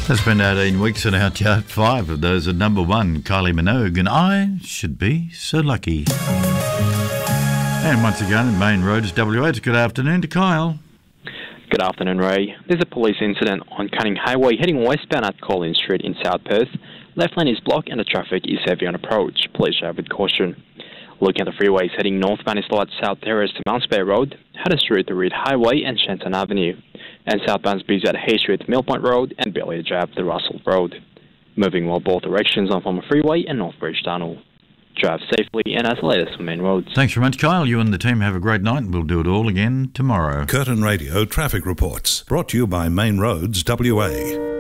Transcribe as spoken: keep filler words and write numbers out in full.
It's been eighteen weeks and our chart five of those at number one, Kylie Minogue, and I should be so lucky. And once again, in Main Roads, W A, good afternoon to Kyle. Good afternoon, Ray. There's a police incident on Cunning Highway heading westbound at Collins Street in South Perth. Left lane is blocked and the traffic is heavy on approach. Please drive with caution. Looking at the freeways heading northbound is at South Terrace to Mounts Bay Road, Hatter Street to Reed Highway and Shenton Avenue, and southbound is busy at Hay Street to Mill Point Road and Belly Drive to Russell Road. Moving well both directions on Palmer Freeway and Northbridge Tunnel. Drive safely and as the latest on Main Roads. Thanks very much, Kyle. You and the team have a great night. We'll do it all again tomorrow. Curtin Radio Traffic Reports, brought to you by Main Roads W A.